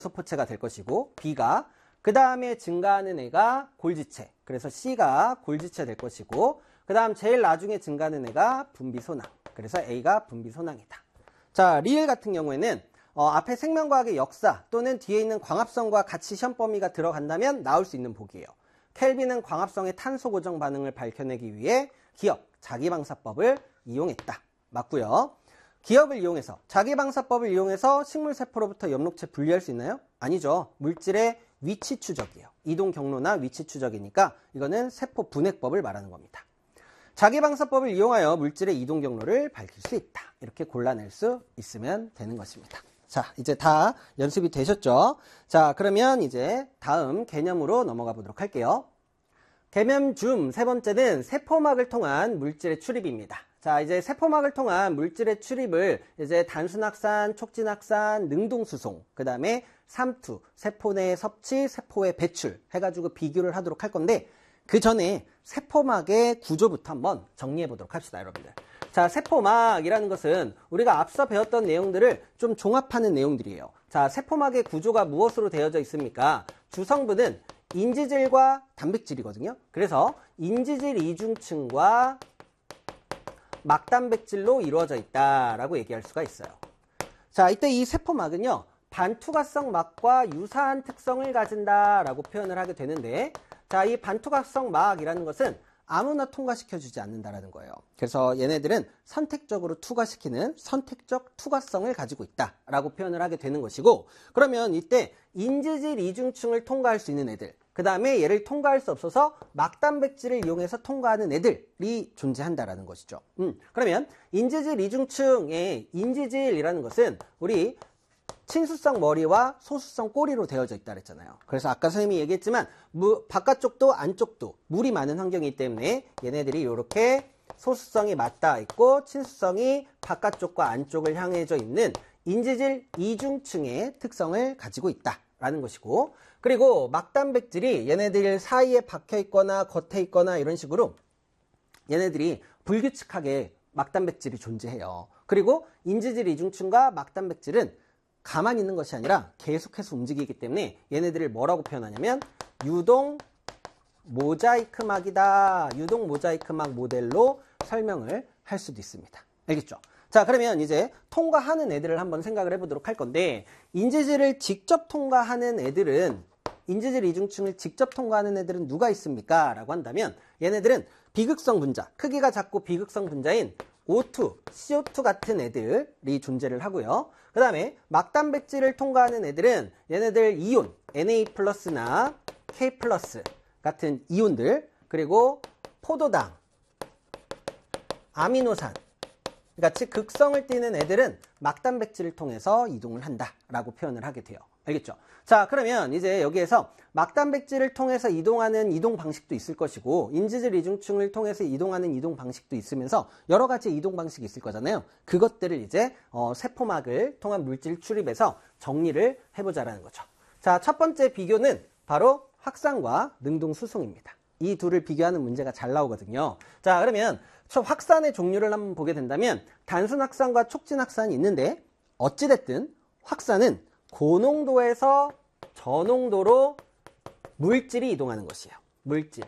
소포체가 될 것이고 B가 그 다음에 증가하는 애가 골지체. 그래서 C가 골지체 될 것이고 그 다음 제일 나중에 증가하는 애가 분비소낭. 그래서 A가 분비소낭이다. 자, 리을 같은 경우에는 앞에 생명과학의 역사 또는 뒤에 있는 광합성과 같이 시험 범위가 들어간다면 나올 수 있는 보기예요. 켈빈은 광합성의 탄소 고정 반응을 밝혀내기 위해 기억, 자기방사법을 이용했다. 맞고요. 기억을 이용해서, 자기방사법을 이용해서 식물세포로부터 엽록체 분리할 수 있나요? 아니죠. 물질의 위치 추적이에요. 이동 경로나 위치 추적이니까 이거는 세포 분해법을 말하는 겁니다. 자기방사법을 이용하여 물질의 이동 경로를 밝힐 수 있다. 이렇게 골라낼 수 있으면 되는 것입니다. 자, 이제 다 연습이 되셨죠? 자, 그러면 이제 다음 개념으로 넘어가 보도록 할게요. 개념 중 세 번째는 세포막을 통한 물질의 출입입니다. 자, 이제 세포막을 통한 물질의 출입을 이제 단순확산, 촉진확산, 능동수송, 그 다음에 삼투, 세포 내 섭취, 세포의 배출 해가지고 비교를 하도록 할 건데 그 전에 세포막의 구조부터 한번 정리해 보도록 합시다, 여러분들. 자, 세포막이라는 것은 우리가 앞서 배웠던 내용들을 좀 종합하는 내용들이에요. 자, 세포막의 구조가 무엇으로 되어져 있습니까? 주성분은 인지질과 단백질이거든요. 그래서 인지질 이중층과 막단백질로 이루어져 있다라고 얘기할 수가 있어요. 자, 이때 이 세포막은요, 반투과성 막과 유사한 특성을 가진다라고 표현을 하게 되는데, 자, 이 반투과성 막이라는 것은 아무나 통과시켜주지 않는다라는 거예요. 그래서 얘네들은 선택적으로 투과시키는 선택적 투과성을 가지고 있다라고 표현을 하게 되는 것이고, 그러면 이때 인지질 이중층을 통과할 수 있는 애들, 그 다음에 얘를 통과할 수 없어서 막단백질을 이용해서 통과하는 애들이 존재한다라는 것이죠. 그러면 인지질 이중층의 인지질이라는 것은 우리 친수성 머리와 소수성 꼬리로 되어져 있다 그랬잖아요. 그래서 아까 선생님이 얘기했지만 바깥쪽도 안쪽도 물이 많은 환경이기 때문에 얘네들이 이렇게 소수성이 맞닿아 있고 친수성이 바깥쪽과 안쪽을 향해져 있는 인지질 이중층의 특성을 가지고 있다라는 것이고, 그리고 막단백질이 얘네들 사이에 박혀 있거나 겉에 있거나 이런 식으로 얘네들이 불규칙하게 막단백질이 존재해요. 그리고 인지질 이중층과 막단백질은 가만히 있는 것이 아니라 계속해서 움직이기 때문에 얘네들을 뭐라고 표현하냐면 유동 모자이크막이다. 유동 모자이크막 모델로 설명을 할 수도 있습니다. 알겠죠? 자, 그러면 이제 통과하는 애들을 한번 생각을 해보도록 할 건데, 인지질을 직접 통과하는 애들은, 인지질 이중층을 직접 통과하는 애들은 누가 있습니까? 라고 한다면 얘네들은 비극성 분자, 크기가 작고 비극성 분자인 O2, CO2 같은 애들이 존재를 하고요. 그 다음에 막단백질을 통과하는 애들은 얘네들 이온, Na+나 K+ 같은 이온들, 그리고 포도당, 아미노산 같이 극성을 띠는 애들은 막단백질을 통해서 이동을 한다라고 표현을 하게 돼요. 알겠죠? 자, 그러면 이제 여기에서 막단백질을 통해서 이동하는 이동 방식도 있을 것이고 인지질 이중층을 통해서 이동하는 이동 방식도 있으면서 여러 가지 이동 방식이 있을 거잖아요. 그것들을 이제 세포막을 통한 물질 출입에서 정리를 해보자라는 거죠. 자, 첫 번째 비교는 바로 확산과 능동 수송입니다. 이 둘을 비교하는 문제가 잘 나오거든요. 자, 그러면 확산의 종류를 한번 보게 된다면 단순 확산과 촉진 확산이 있는데, 어찌됐든 확산은 고농도에서 저농도로 물질이 이동하는 것이에요. 물질.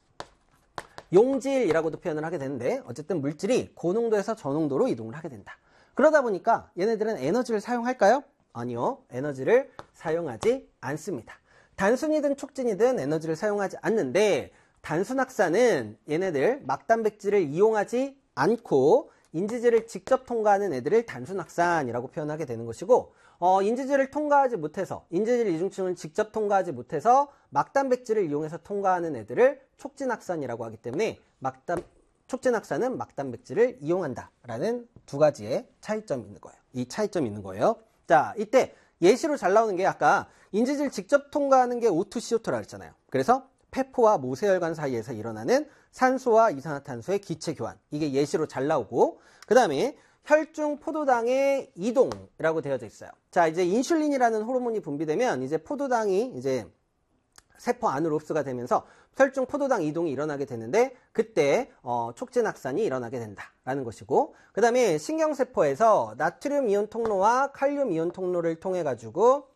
용질이라고도 표현을 하게 되는데, 어쨌든 물질이 고농도에서 저농도로 이동을 하게 된다. 그러다 보니까 얘네들은 에너지를 사용할까요? 아니요. 에너지를 사용하지 않습니다. 단순이든 촉진이든 에너지를 사용하지 않는데, 단순 확산은 얘네들 막단백질을 이용하지 않고 인지질을 직접 통과하는 애들을 단순 확산이라고 표현하게 되는 것이고, 인지질을 통과하지 못해서, 인지질 이중층을 직접 통과하지 못해서 막단백질을 이용해서 통과하는 애들을 촉진 확산이라고 하기 때문에 촉진 확산은 막단백질을 이용한다라는 두 가지의 차이점이 있는 거예요. 이 차이점이 있는 거예요. 자, 이때 예시로 잘 나오는 게 아까 인지질 직접 통과하는 게 O2, CO2라고 했잖아요. 그래서 폐포와 모세혈관 사이에서 일어나는 산소와 이산화탄소의 기체 교환. 이게 예시로 잘 나오고, 그 다음에 혈중 포도당의 이동이라고 되어져 있어요. 자, 이제 인슐린이라는 호르몬이 분비되면 이제 포도당이 이제 세포 안으로 흡수가 되면서 혈중 포도당 이동이 일어나게 되는데, 그때 촉진 확산이 일어나게 된다라는 것이고, 그 다음에 신경세포에서 나트륨 이온 통로와 칼륨 이온 통로를 통해 가지고